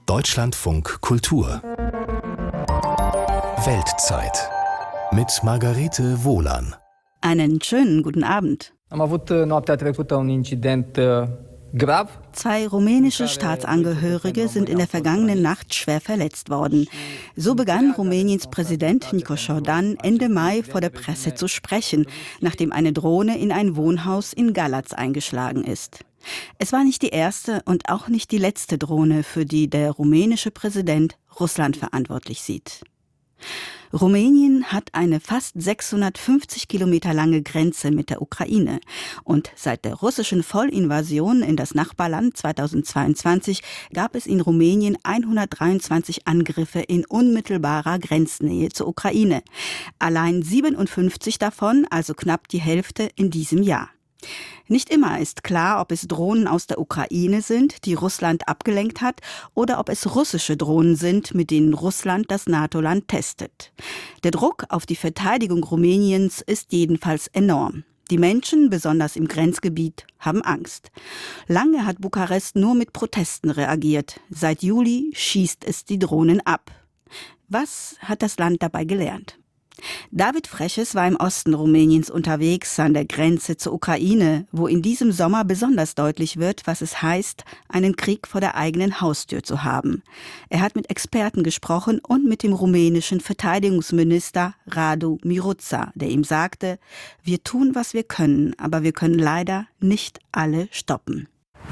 Deutschlandfunk Kultur Weltzeit mit Margarete Wohlan. Einen schönen guten Abend. Am avut noaptea trecută un incident grav. 2 rumänische Staatsangehörige sind in der vergangenen Nacht schwer verletzt worden. So begann Rumäniens Präsident Nico Jordan Ende Mai vor der Presse zu sprechen, nachdem eine Drohne in ein Wohnhaus in Galați eingeschlagen ist. Es war nicht die erste und auch nicht die letzte Drohne, für die der rumänische Präsident Russland verantwortlich sieht. Rumänien hat eine fast 650 Kilometer lange Grenze mit der Ukraine. Und seit der russischen Vollinvasion in das Nachbarland 2022 gab es in Rumänien 123 Angriffe in unmittelbarer Grenznähe zur Ukraine. Allein 57 davon, also knapp die Hälfte, in diesem Jahr. Nicht immer ist klar, ob es Drohnen aus der Ukraine sind, die Russland abgelenkt hat, oder ob es russische Drohnen sind, mit denen Russland das NATO-Land testet. Der Druck auf die Verteidigung Rumäniens ist jedenfalls enorm. Die Menschen, besonders im Grenzgebiet, haben Angst. Lange hat Bukarest nur mit Protesten reagiert. Seit Juli schießt es die Drohnen ab. Was hat das Land dabei gelernt? David Freches war im Osten Rumäniens unterwegs, an der Grenze zur Ukraine, wo in diesem Sommer besonders deutlich wird, was es heißt, einen Krieg vor der eigenen Haustür zu haben. Er hat mit Experten gesprochen und mit dem rumänischen Verteidigungsminister Radu Miruța, der ihm sagte, wir tun, was wir können, aber wir können leider nicht alle stoppen.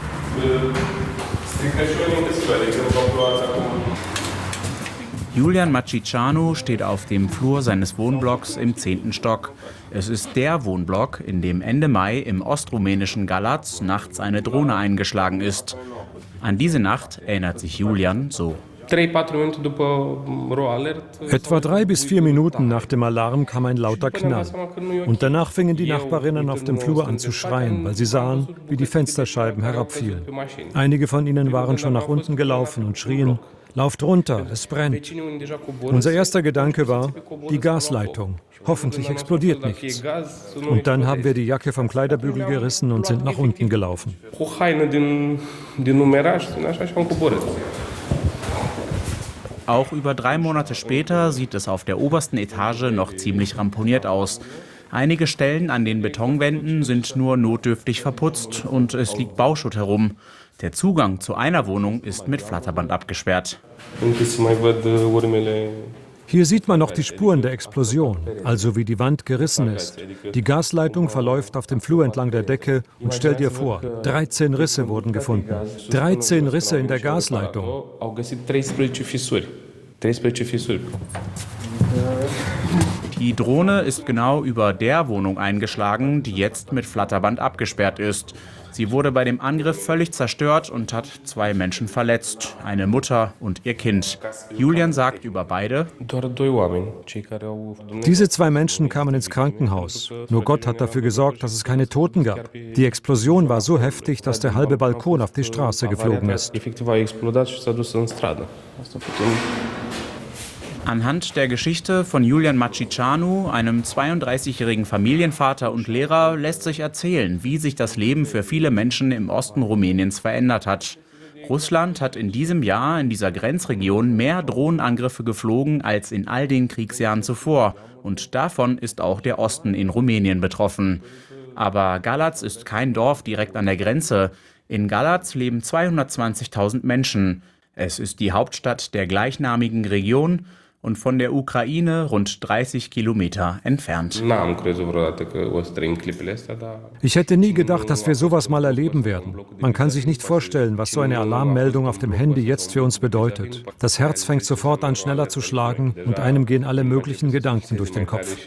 Julian Maciceanu steht auf dem Flur seines Wohnblocks im 10. Stock. Es ist der Wohnblock, in dem Ende Mai im ostrumänischen Galați nachts eine Drohne eingeschlagen ist. An diese Nacht erinnert sich Julian so. Etwa 3 bis 4 Minuten nach dem Alarm kam ein lauter Knall. Und danach fingen die Nachbarinnen auf dem Flur an zu schreien, weil sie sahen, wie die Fensterscheiben herabfielen. Einige von ihnen waren schon nach unten gelaufen und schrien, lauft runter, es brennt. Unser erster Gedanke war, die Gasleitung. Hoffentlich explodiert nichts. Und dann haben wir die Jacke vom Kleiderbügel gerissen und sind nach unten gelaufen. Auch über 3 Monate später sieht es auf der obersten Etage noch ziemlich ramponiert aus. Einige Stellen an den Betonwänden sind nur notdürftig verputzt und es liegt Bauschutt herum. Der Zugang zu einer Wohnung ist mit Flatterband abgesperrt. Hier sieht man noch die Spuren der Explosion, also wie die Wand gerissen ist. Die Gasleitung verläuft auf dem Flur entlang der Decke und stell dir vor, 13 Risse wurden gefunden. 13 Risse in der Gasleitung. Die Drohne ist genau über der Wohnung eingeschlagen, die jetzt mit Flatterband abgesperrt ist. Sie wurde bei dem Angriff völlig zerstört und hat 2 Menschen verletzt, eine Mutter und ihr Kind. Julian sagt über beide: Diese 2 Menschen kamen ins Krankenhaus. Nur Gott hat dafür gesorgt, dass es keine Toten gab. Die Explosion war so heftig, dass der halbe Balkon auf die Straße geflogen ist. Anhand der Geschichte von Julian Maciceanu, einem 32-jährigen Familienvater und Lehrer, lässt sich erzählen, wie sich das Leben für viele Menschen im Osten Rumäniens verändert hat. Russland hat in diesem Jahr in dieser Grenzregion mehr Drohnenangriffe geflogen als in all den Kriegsjahren zuvor. Und davon ist auch der Osten in Rumänien betroffen. Aber Galați ist kein Dorf direkt an der Grenze. In Galați leben 220.000 Menschen. Es ist die Hauptstadt der gleichnamigen Region und von der Ukraine rund 30 Kilometer entfernt. Ich hätte nie gedacht, dass wir sowas mal erleben werden. Man kann sich nicht vorstellen, was so eine Alarmmeldung auf dem Handy jetzt für uns bedeutet. Das Herz fängt sofort an, schneller zu schlagen und einem gehen alle möglichen Gedanken durch den Kopf.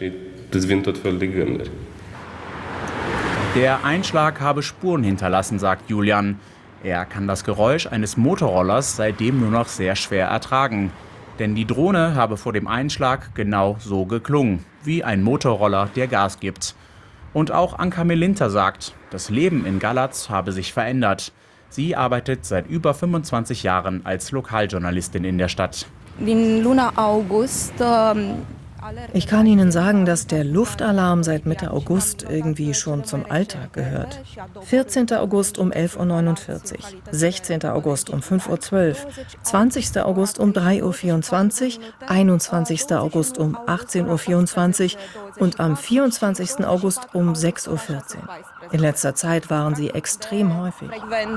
Der Einschlag habe Spuren hinterlassen, sagt Julian. Er kann das Geräusch eines Motorrollers seitdem nur noch sehr schwer ertragen. Denn die Drohne habe vor dem Einschlag genau so geklungen, wie ein Motorroller, der Gas gibt. Und auch Anka Melinta sagt, das Leben in Galați habe sich verändert. Sie arbeitet seit über 25 Jahren als Lokaljournalistin in der Stadt. Ich kann Ihnen sagen, dass der Luftalarm seit Mitte August irgendwie schon zum Alltag gehört. 14. August um 11:49 Uhr, 16. August um 5:12 Uhr, 20. August um 3:24 Uhr, 21. August um 18:24 Uhr und am 24. August um 6:14 Uhr. In letzter Zeit waren sie extrem häufig.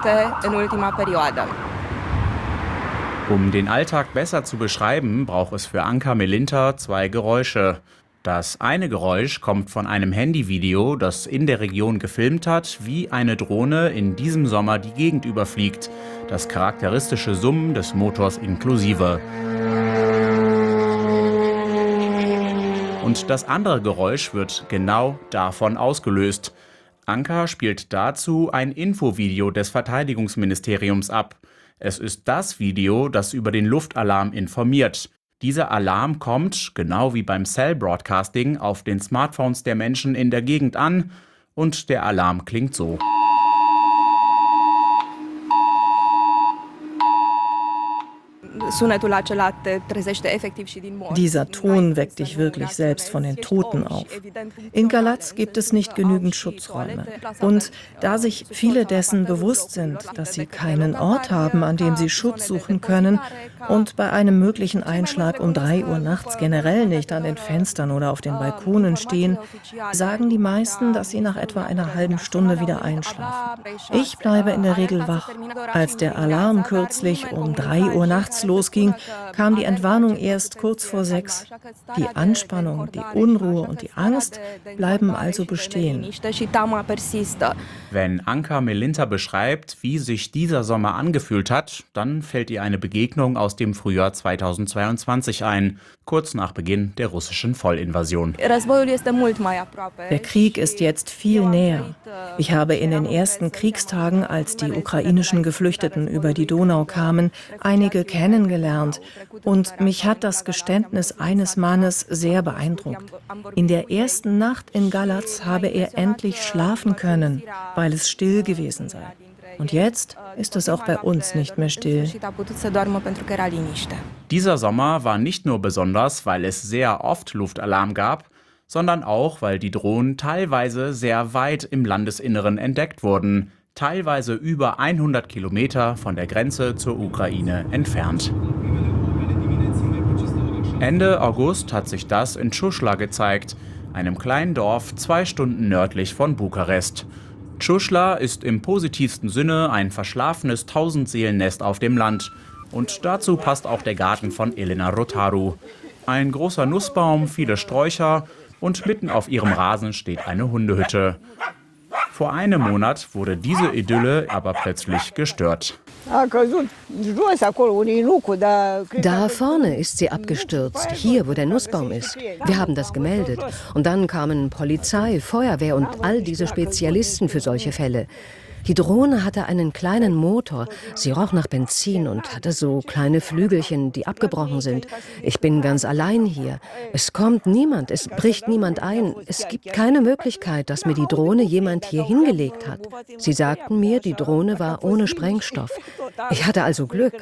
Um den Alltag besser zu beschreiben, braucht es für Anka Melinta 2 Geräusche. Das eine Geräusch kommt von einem Handyvideo, das in der Region gefilmt hat, wie eine Drohne in diesem Sommer die Gegend überfliegt. Das charakteristische Summen des Motors inklusive. Und das andere Geräusch wird genau davon ausgelöst. Anka spielt dazu ein Infovideo des Verteidigungsministeriums ab. Es ist das Video, das über den Luftalarm informiert. Dieser Alarm kommt, genau wie beim Cell Broadcasting, auf den Smartphones der Menschen in der Gegend an und der Alarm klingt so. Dieser Ton weckt dich wirklich selbst von den Toten auf. In Galatz gibt es nicht genügend Schutzräume. Und da sich viele dessen bewusst sind, dass sie keinen Ort haben, an dem sie Schutz suchen können und bei einem möglichen Einschlag um 3 Uhr nachts generell nicht an den Fenstern oder auf den Balkonen stehen, sagen die meisten, dass sie nach etwa einer halben Stunde wieder einschlafen. Ich bleibe in der Regel wach. Als der Alarm kürzlich um 3 Uhr nachts losging, kam die Entwarnung erst kurz vor 6. Die Anspannung, die Unruhe und die Angst bleiben also bestehen. Wenn Anka Melinta beschreibt, wie sich dieser Sommer angefühlt hat, dann fällt ihr eine Begegnung aus dem Frühjahr 2022 ein, kurz nach Beginn der russischen Vollinvasion. Der Krieg ist jetzt viel näher. Ich habe in den ersten Kriegstagen, als die ukrainischen Geflüchteten über die Donau kamen, einige kennengelernt. Und mich hat das Geständnis eines Mannes sehr beeindruckt. In der ersten Nacht in Galatz habe er endlich schlafen können, weil es still gewesen sei. Und jetzt ist es auch bei uns nicht mehr still. Dieser Sommer war nicht nur besonders, weil es sehr oft Luftalarm gab, sondern auch, weil die Drohnen teilweise sehr weit im Landesinneren entdeckt wurden, teilweise über 100 Kilometer von der Grenze zur Ukraine entfernt. Ende August hat sich das in Tschusla gezeigt, einem kleinen Dorf 2 Stunden nördlich von Bukarest. Tschusla ist im positivsten Sinne ein verschlafenes Tausendseelennest auf dem Land. Und dazu passt auch der Garten von Elena Rotaru. Ein großer Nussbaum, viele Sträucher und mitten auf ihrem Rasen steht eine Hundehütte. Vor einem Monat wurde diese Idylle aber plötzlich gestört. Da vorne ist sie abgestürzt, hier, wo der Nussbaum ist. Wir haben das gemeldet. Und dann kamen Polizei, Feuerwehr und all diese Spezialisten für solche Fälle. Die Drohne hatte einen kleinen Motor. Sie roch nach Benzin und hatte so kleine Flügelchen, die abgebrochen sind. Ich bin ganz allein hier. Es kommt niemand, es bricht niemand ein. Es gibt keine Möglichkeit, dass mir die Drohne jemand hier hingelegt hat. Sie sagten mir, die Drohne war ohne Sprengstoff. Ich hatte also Glück.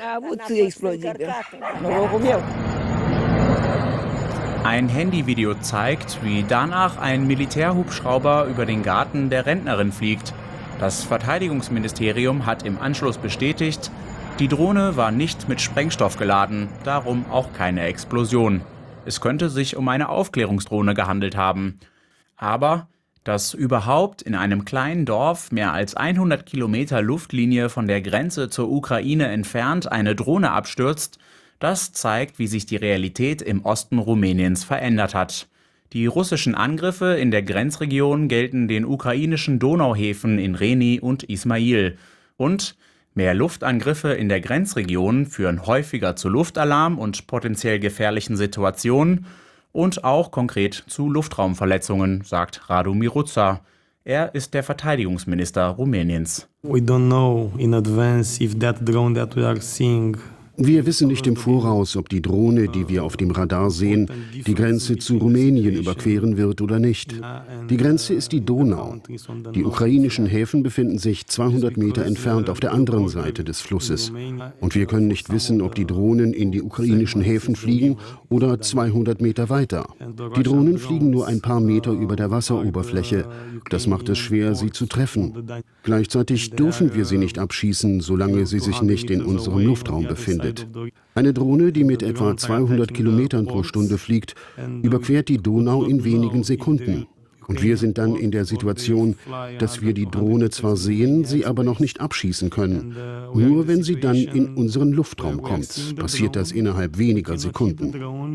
Ein Handyvideo zeigt, wie danach ein Militärhubschrauber über den Garten der Rentnerin fliegt. Das Verteidigungsministerium hat im Anschluss bestätigt, die Drohne war nicht mit Sprengstoff geladen, darum auch keine Explosion. Es könnte sich um eine Aufklärungsdrohne gehandelt haben. Aber dass überhaupt in einem kleinen Dorf mehr als 100 Kilometer Luftlinie von der Grenze zur Ukraine entfernt eine Drohne abstürzt, das zeigt, wie sich die Realität im Osten Rumäniens verändert hat. Die russischen Angriffe in der Grenzregion gelten den ukrainischen Donauhäfen in Reni und Ismail. Und mehr Luftangriffe in der Grenzregion führen häufiger zu Luftalarm und potenziell gefährlichen Situationen und auch konkret zu Luftraumverletzungen, sagt Radu Miruța. Er ist der Verteidigungsminister Rumäniens. We don't know in advance if that drone that we are seeing Wir wissen nicht im Voraus, ob die Drohne, die wir auf dem Radar sehen, die Grenze zu Rumänien überqueren wird oder nicht. Die Grenze ist die Donau. Die ukrainischen Häfen befinden sich 200 Meter entfernt auf der anderen Seite des Flusses. Und wir können nicht wissen, ob die Drohnen in die ukrainischen Häfen fliegen oder 200 Meter weiter. Die Drohnen fliegen nur ein paar Meter über der Wasseroberfläche. Das macht es schwer, sie zu treffen. Gleichzeitig dürfen wir sie nicht abschießen, solange sie sich nicht in unserem Luftraum befindet. Eine Drohne, die mit etwa 200 Kilometern pro Stunde fliegt, überquert die Donau in wenigen Sekunden. Und wir sind dann in der Situation, dass wir die Drohne zwar sehen, sie aber noch nicht abschießen können. Nur wenn sie dann in unseren Luftraum kommt, passiert das innerhalb weniger Sekunden.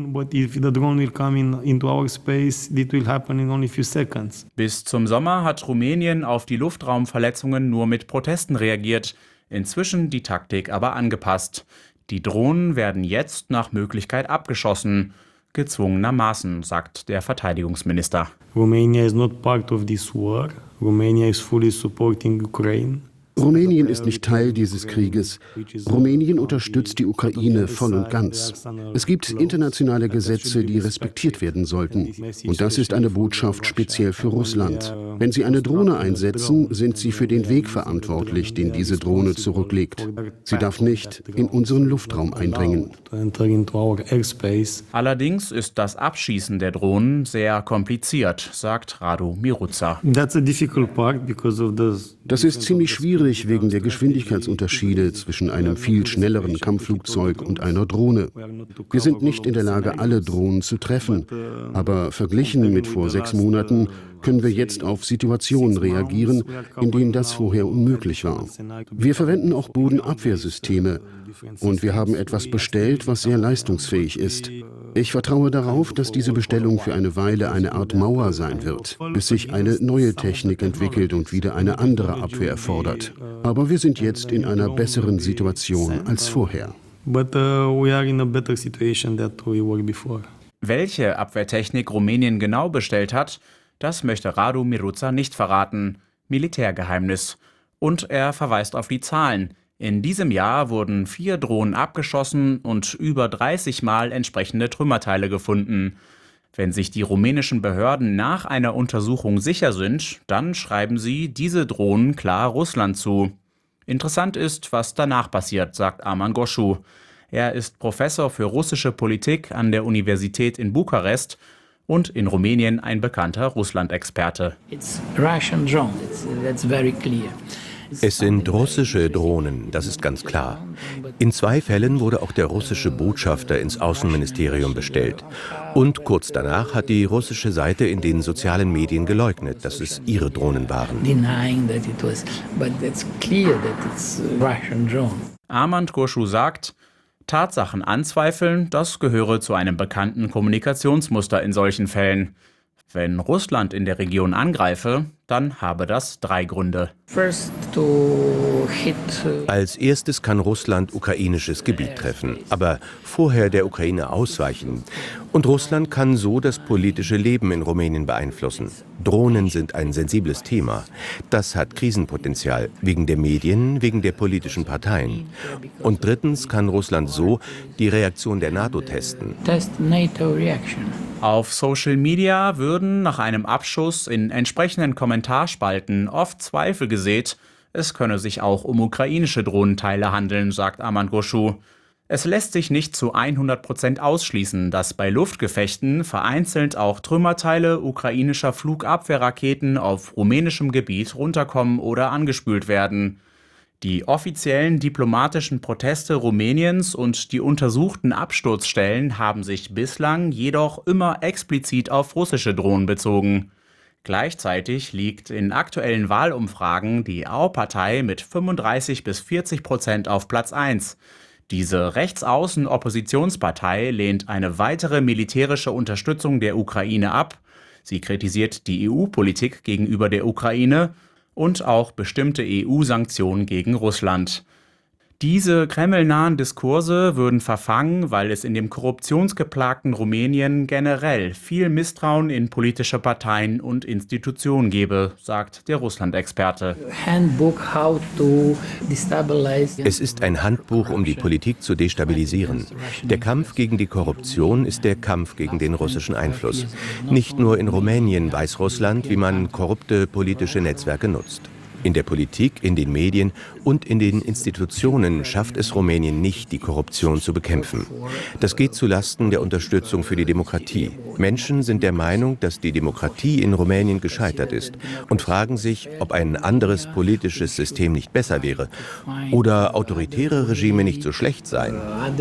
Bis zum Sommer hat Rumänien auf die Luftraumverletzungen nur mit Protesten reagiert, inzwischen die Taktik aber angepasst. Die Drohnen werden jetzt nach Möglichkeit abgeschossen. Gezwungenermaßen, sagt der Verteidigungsminister. Romania is not part of this war. Romania is fully supporting Ukraine. Rumänien ist nicht Teil dieses Krieges. Rumänien unterstützt die Ukraine voll und ganz. Es gibt internationale Gesetze, die respektiert werden sollten. Und das ist eine Botschaft speziell für Russland. Wenn sie eine Drohne einsetzen, sind sie für den Weg verantwortlich, den diese Drohne zurücklegt. Sie darf nicht in unseren Luftraum eindringen. Allerdings ist das Abschießen der Drohnen sehr kompliziert, sagt Radu Miruța. Das ist ziemlich schwierig wegen der Geschwindigkeitsunterschiede zwischen einem viel schnelleren Kampfflugzeug und einer Drohne. Wir sind nicht in der Lage, alle Drohnen zu treffen. Aber verglichen mit vor 6 Monaten können wir jetzt auf Situationen reagieren, in denen das vorher unmöglich war. Wir verwenden auch Bodenabwehrsysteme. Und wir haben etwas bestellt, was sehr leistungsfähig ist. Ich vertraue darauf, dass diese Bestellung für eine Weile eine Art Mauer sein wird, bis sich eine neue Technik entwickelt und wieder eine andere Abwehr erfordert. Aber wir sind jetzt in einer besseren Situation als vorher. Welche Abwehrtechnik Rumänien genau bestellt hat, das möchte Radu Miruța nicht verraten. Militärgeheimnis. Und er verweist auf die Zahlen. In diesem Jahr wurden 4 Drohnen abgeschossen und über 30 Mal entsprechende Trümmerteile gefunden. Wenn sich die rumänischen Behörden nach einer Untersuchung sicher sind, dann schreiben sie diese Drohnen klar Russland zu. Interessant ist, was danach passiert, sagt Arman Goshu. Er ist Professor für russische Politik an der Universität in Bukarest und in Rumänien ein bekannter Russland-Experte. Es sind russische Drohnen, das ist ganz klar. In 2 Fällen wurde auch der russische Botschafter ins Außenministerium bestellt. Und kurz danach hat die russische Seite in den sozialen Medien geleugnet, dass es ihre Drohnen waren. Arman Goshu sagt, Tatsachen anzweifeln, das gehöre zu einem bekannten Kommunikationsmuster in solchen Fällen. Wenn Russland in der Region angreife, dann habe das 3 Gründe. Als erstes kann Russland ukrainisches Gebiet treffen, aber vorher der Ukraine ausweichen. Und Russland kann so das politische Leben in Rumänien beeinflussen. Drohnen sind ein sensibles Thema. Das hat Krisenpotenzial, wegen der Medien, wegen der politischen Parteien. Und drittens kann Russland so die Reaktion der NATO testen. Auf Social Media würden nach einem Abschuss in entsprechenden Kommentarspalten oft Zweifel gesät. Es könne sich auch um ukrainische Drohnenteile handeln, sagt Arman Goshu. Es lässt sich nicht zu 100% ausschließen, dass bei Luftgefechten vereinzelt auch Trümmerteile ukrainischer Flugabwehrraketen auf rumänischem Gebiet runterkommen oder angespült werden. Die offiziellen diplomatischen Proteste Rumäniens und die untersuchten Absturzstellen haben sich bislang jedoch immer explizit auf russische Drohnen bezogen. Gleichzeitig liegt in aktuellen Wahlumfragen die AU-Partei mit 35-40% auf Platz 1. Diese Rechtsaußen-Oppositionspartei lehnt eine weitere militärische Unterstützung der Ukraine ab. Sie kritisiert die EU-Politik gegenüber der Ukraine und auch bestimmte EU-Sanktionen gegen Russland. Diese kremlnahen Diskurse würden verfangen, weil es in dem korruptionsgeplagten Rumänien generell viel Misstrauen in politische Parteien und Institutionen gebe, sagt der Russland-Experte. Es ist ein Handbuch, um die Politik zu destabilisieren. Der Kampf gegen die Korruption ist der Kampf gegen den russischen Einfluss. Nicht nur in Rumänien weiß Russland, wie man korrupte politische Netzwerke nutzt. In der Politik, in den Medien und in den Institutionen schafft es Rumänien nicht, die Korruption zu bekämpfen. Das geht zulasten der Unterstützung für die Demokratie. Menschen sind der Meinung, dass die Demokratie in Rumänien gescheitert ist und fragen sich, ob ein anderes politisches System nicht besser wäre oder autoritäre Regime nicht so schlecht seien.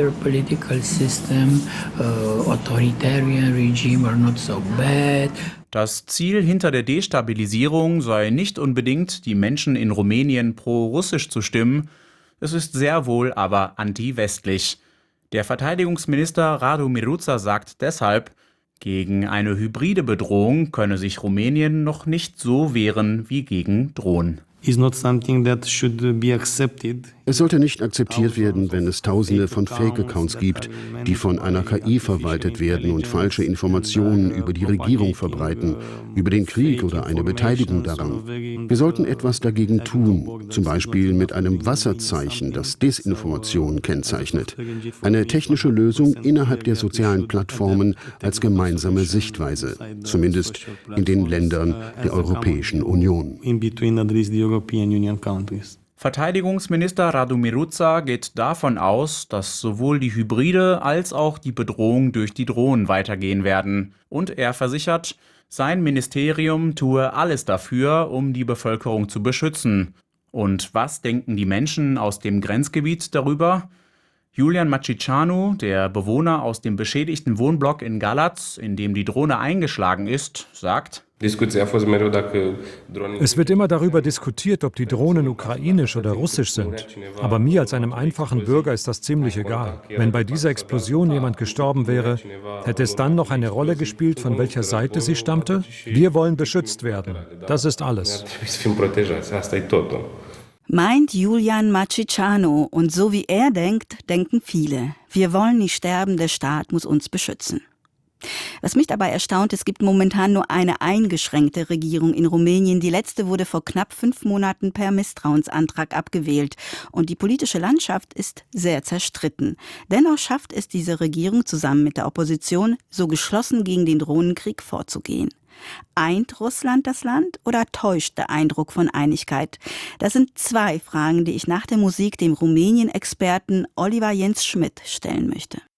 Das Ziel hinter der Destabilisierung sei nicht unbedingt, die Menschen in Rumänien pro-russisch zu stimmen. Es ist sehr wohl aber anti-westlich. Der Verteidigungsminister Radu Miruța sagt deshalb, gegen eine hybride Bedrohung könne sich Rumänien noch nicht so wehren wie gegen Drohnen. Es sollte nicht akzeptiert werden, wenn es Tausende von Fake-Accounts gibt, die von einer KI verwaltet werden und falsche Informationen über die Regierung verbreiten, über den Krieg oder eine Beteiligung daran. Wir sollten etwas dagegen tun, zum Beispiel mit einem Wasserzeichen, das Desinformation kennzeichnet. Eine technische Lösung innerhalb der sozialen Plattformen als gemeinsame Sichtweise, zumindest in den Ländern der Europäischen Union. Verteidigungsminister Radu Miruța geht davon aus, dass sowohl die Hybride als auch die Bedrohung durch die Drohnen weitergehen werden. Und er versichert, sein Ministerium tue alles dafür, um die Bevölkerung zu beschützen. Und was denken die Menschen aus dem Grenzgebiet darüber? Julian Maciceanu, der Bewohner aus dem beschädigten Wohnblock in Galați, in dem die Drohne eingeschlagen ist, sagt: Es wird immer darüber diskutiert, ob die Drohnen ukrainisch oder russisch sind. Aber mir als einem einfachen Bürger ist das ziemlich egal. Wenn bei dieser Explosion jemand gestorben wäre, hätte es dann noch eine Rolle gespielt, von welcher Seite sie stammte? Wir wollen beschützt werden. Das ist alles. Meint Julian Maciceanu, und so wie er denkt, denken viele. Wir wollen nicht sterben, der Staat muss uns beschützen. Was mich dabei erstaunt, es gibt momentan nur eine eingeschränkte Regierung in Rumänien. Die letzte wurde vor knapp 5 Monaten per Misstrauensantrag abgewählt. Und die politische Landschaft ist sehr zerstritten. Dennoch schafft es diese Regierung zusammen mit der Opposition, so geschlossen gegen den Drohnenkrieg vorzugehen. Eint Russland das Land oder täuscht der Eindruck von Einigkeit? Das sind 2 Fragen, die ich nach der Musik dem Rumänien-Experten Oliver Jens Schmidt stellen möchte.